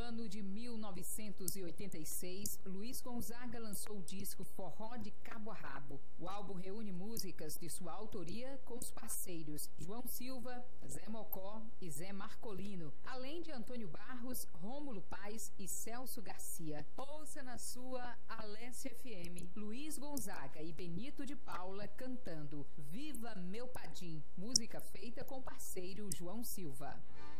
ano de 1986, Luiz Gonzaga lançou o disco Forró de Cabo a Rabo. O álbum reúne músicas de sua autoria com os parceiros João Silva, Zé Mocó e Zé Marcolino, além de Antônio Barros, Rômulo Paes e Celso Garcia. Ouça na sua Alessia FM, Luiz Gonzaga e Benito de Paula cantando Viva Meu Padim, música feita com o parceiro João Silva.